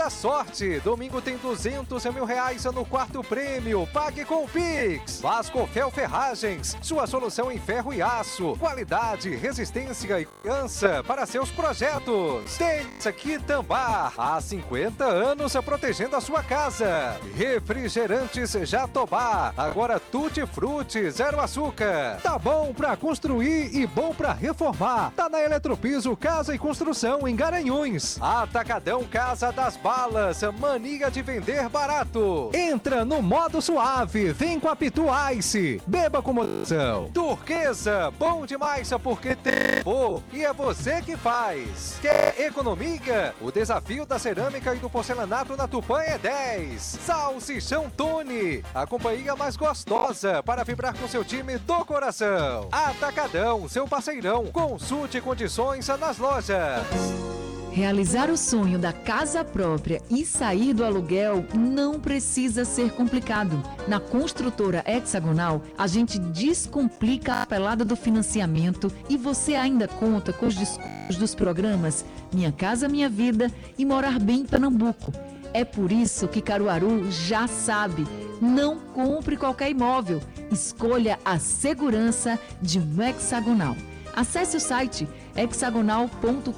da sorte. Domingo tem 200 mil reais no quarto prêmio. Pague com o Pix. Vasco Ferragens, sua solução em ferro e aço. Qualidade, resistência e confiança para seus projetos. Tem aqui Tambar, há 50 anos protegendo a sua casa. Refrigerantes Jatobá, agora Tutti Frutti, zero açúcar. Tá bom pra construir e bom pra reformar. Tá na Eletropiso Casa e Construção em Garanhuns. Atacadão Casa das Balas, mania de vender barato. Entra no modo suave, vem com a Pitu Ice. Beba com moderação. Turquesa, bom demais porque tem sabor e é você que faz. Quer economia? O desafio da cerâmica e do porcelanato na Tupã é 10. Salsichão Tony, a companhia mais gostosa para vibrar com seu time do coração. Atacadão, seu parceirão. Consulte condições nas lojas. Realizar o sonho da casa própria e sair do aluguel não precisa ser complicado. Na Construtora Hexagonal, a gente descomplica a pelada do financiamento e você ainda conta com os descontos dos programas Minha Casa Minha Vida e Morar Bem em Pernambuco. É por isso que Caruaru já sabe, não compre qualquer imóvel, escolha a segurança de um hexagonal. Acesse o site hexagonal.com.br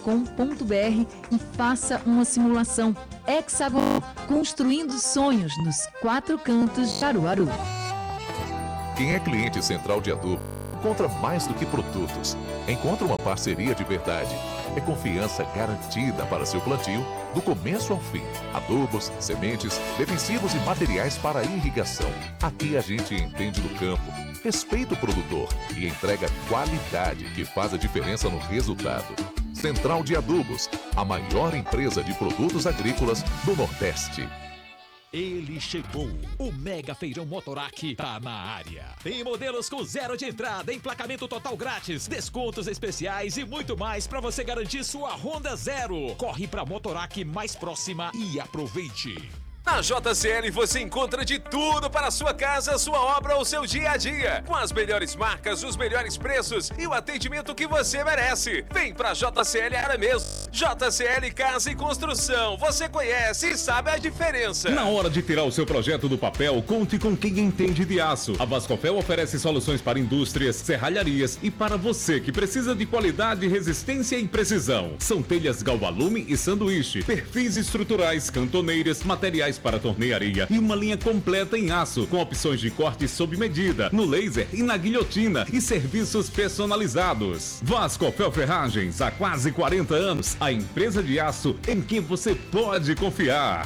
e faça uma simulação. Hexagonal, construindo sonhos nos 4 cantos de Caruaru. Quem é cliente Central de Adubo encontra mais do que produtos. Encontra uma parceria de verdade. É confiança garantida para seu plantio, do começo ao fim. Adubos, sementes, defensivos e materiais para irrigação. Aqui a gente entende do campo, respeita o produtor e entrega qualidade que faz a diferença no resultado. Central de Adubos, a maior empresa de produtos agrícolas do Nordeste. Ele chegou, o Mega Feirão Motorac tá na área. Tem modelos com zero de entrada, emplacamento total grátis, descontos especiais e muito mais para você garantir sua Honda Zero. Corre pra Motorac mais próxima e aproveite. Na JCL você encontra de tudo para a sua casa, sua obra ou seu dia a dia. Com as melhores marcas, os melhores preços e o atendimento que você merece. Vem pra JCL agora mesmo. JCL Casa e Construção. Você conhece e sabe a diferença. Na hora de tirar o seu projeto do papel, conte com quem entende de aço. A Vascofel oferece soluções para indústrias, serralharias e para você que precisa de qualidade, resistência e precisão. São telhas galvalume e sanduíche, perfis estruturais, cantoneiras, materiais para tornearia e uma linha completa em aço, com opções de corte sob medida, no laser e na guilhotina e serviços personalizados. Vascofel Ferragens, há quase 40 anos, a empresa de aço em quem você pode confiar.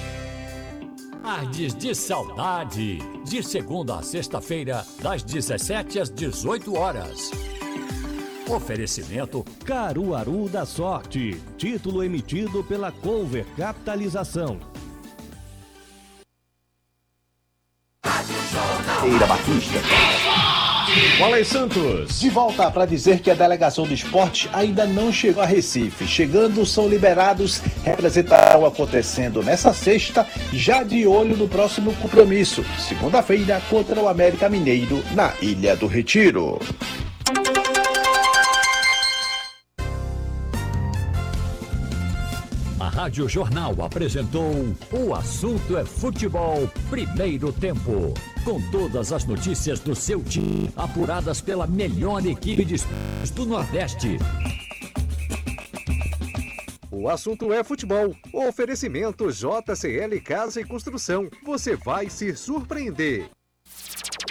Tardes de Saudade, de segunda a sexta-feira, das 17 às 18 horas. Oferecimento Caruaru da Sorte, título emitido pela Cover Capitalização. Batista. Wallace Santos. De volta para dizer que a delegação do esporte ainda não chegou a Recife. Chegando, são liberados. Representarão acontecendo nessa sexta, já de olho no próximo compromisso. Segunda-feira, contra o América Mineiro, na Ilha do Retiro. A Rádio Jornal apresentou O Assunto é Futebol, primeiro tempo. Com todas as notícias do seu time, apuradas pela melhor equipe de esportes do Nordeste. O assunto é futebol. Oferecimento JCL Casa e Construção. Você vai se surpreender.